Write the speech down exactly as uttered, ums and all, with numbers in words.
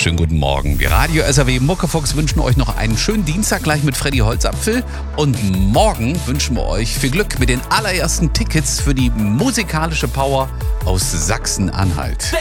Schönen guten Morgen. Wir Radio S R W Muckefuchs wünschen euch noch einen schönen Dienstag gleich mit Freddy Holzapfel. Und morgen wünschen wir euch viel Glück mit den allerersten Tickets für die musikalische Power aus Sachsen-Anhalt.